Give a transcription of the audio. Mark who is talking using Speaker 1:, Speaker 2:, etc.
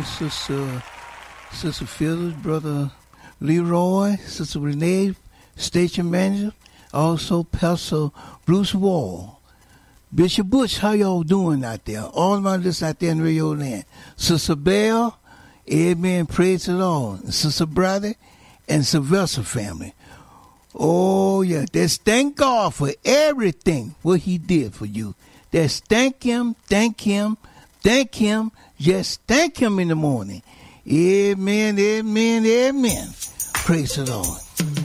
Speaker 1: morning, Sister Phyllis, Brother Leroy, Sister Renee, Station Manager, also Pastor Bruce Wall. Bishop Butch, how y'all doing out there? All my listeners out there in Radio Land. Sister Bell, amen, praise the Lord. Sister Brother and Sylvester family. Oh, yeah, just thank God for everything, what he did for you. Just thank him, thank him, thank him. Just thank him in the morning. Amen, amen, amen. Praise the Lord.